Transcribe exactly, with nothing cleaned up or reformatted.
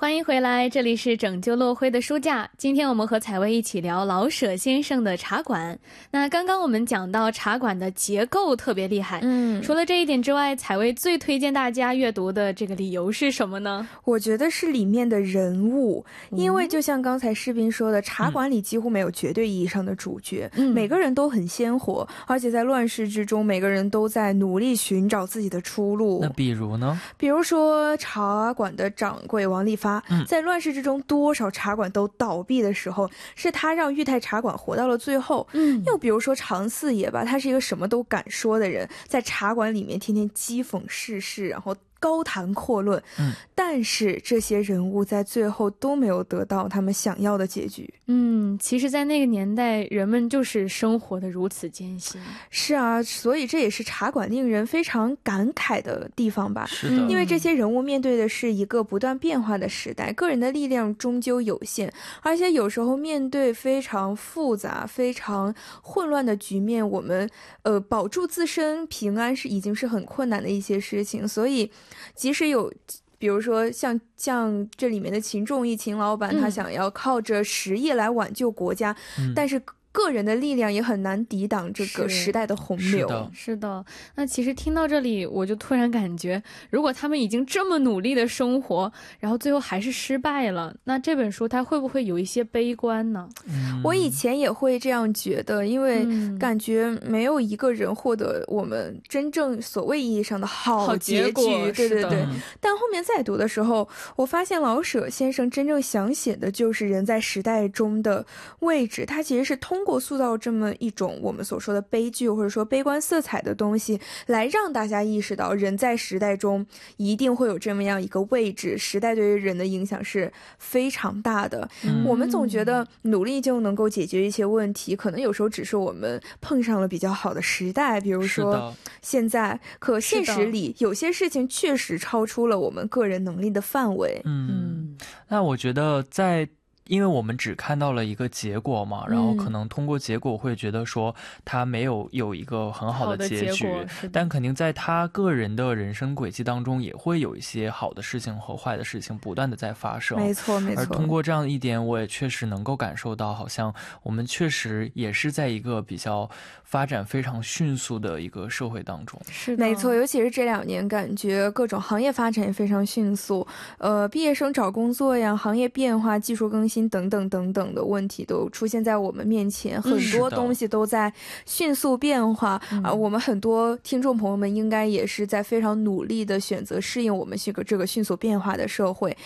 欢迎回来，这里是拯救落灰的书架。今天我们和采薇一起聊老舍先生的茶馆。那刚刚我们讲到茶馆的结构特别厉害，嗯，除了这一点之外，采薇最推荐大家阅读的这个理由是什么呢？ 我觉得是里面的人物，因为就像刚才士兵说的，茶馆里几乎没有绝对意义上的主角，嗯，每个人都很鲜活，而且在乱世之中，每个人都在努力寻找自己的出路。 那比如呢？ 比如说茶馆的掌柜王利发，嗯，在乱世之中多少茶馆都倒闭的时候，是他让裕泰茶馆活到了最后。嗯，又比如说常四爷吧，他是一个什么都敢说的人，在茶馆里面天天讥讽世事，然后高谈阔论，嗯，但是这些人物在最后都没有得到他们想要的结局。 嗯，其实在那个年代人们就是生活的如此艰辛。 是啊，所以这也是茶馆令人非常感慨的地方吧。 是的， 因为这些人物面对的是一个不断变化的时代，个人的力量终究有限，而且有时候面对非常复杂非常混乱的局面，我们呃保住自身平安是已经是很困难的一些事情。所以即使有比如说像像这里面的秦仲义秦老板，他想要靠着实业来挽救国家，嗯，但是个人的力量也很难抵挡这个时代的洪流。 是的， 是的。那其实听到这里我就突然感觉，如果他们已经这么努力的生活，然后最后还是失败了，那这本书它会不会有一些悲观呢？ 嗯，我以前也会这样觉得，因为感觉没有一个人获得我们真正所谓意义上的好结局。对对对。但后面再读的时候，我发现老舍先生真正想写的就是人在时代中的位置，他其实是通过塑造这么一种我们所说的悲剧或者说悲观色彩的东西，来让大家意识到人在时代中一定会有这么样一个位置，时代对于人的影响是非常大的。嗯，我们总觉得努力就能够解决一些问题，可能有时候只是我们碰上了比较好的时代，比如说现在，可现实里有些事情确实超出了我们个人能力的范围。 嗯，那我觉得在因为我们只看到了一个结果嘛，然后可能通过结果会觉得说他没有有一个很好的结局，但肯定在他个人的人生轨迹当中也会有一些好的事情和坏的事情不断的在发生。 没错没错。 而通过这样一点，我也确实能够感受到，好像我们确实也是在一个比较发展非常迅速的一个社会当中。 是的，没错，尤其是这两年感觉各种行业发展也非常迅速，呃，毕业生找工作呀，行业变化，技术更新等等等等的问题都出现在我们面前，很多东西都在迅速变化，嗯，啊，我们很多听众朋友们应该也是在非常努力的选择适应我们这个这个迅速变化的社会。